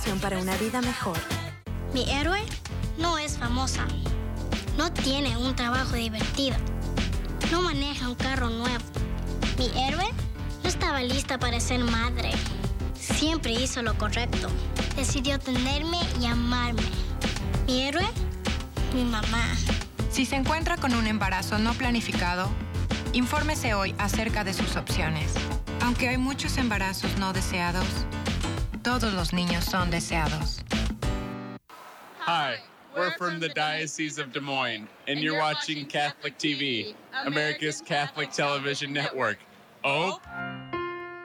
Para una vida mejor. Mi héroe no es famosa. No tiene un trabajo divertido. No maneja un carro nuevo. Mi héroe no estaba lista para ser madre. Siempre hizo lo correcto. Decidió tenerme y amarme. Mi héroe, mi mamá. Si se encuentra con un embarazo no planificado, infórmese hoy acerca de sus opciones. Aunque hay muchos embarazos no deseados, todos los niños son deseados. Hi, we're from the Diocese of Des Moines, and you're watching Catholic TV, America's Catholic Television Network. Hope